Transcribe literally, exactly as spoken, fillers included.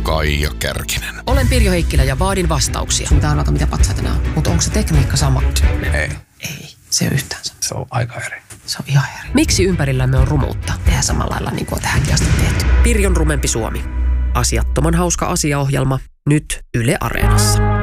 Kaija Kärkinen. Olen Pirjo Heikkilä ja vaadin vastauksia. Mitä on aika mitä patsaita nämä on. Mutta onko se tekniikka sama? Ei. Ei, se on yhtään sama. Se on aika eri. Se on ihan eri. Miksi ympärillämme on rumuutta? Tehdään samalla lailla niin kuin on tähänkin asti tehty. Pirjon rumempi Suomi. Asiattoman hauska asiaohjelma. Nyt Yle Areenassa.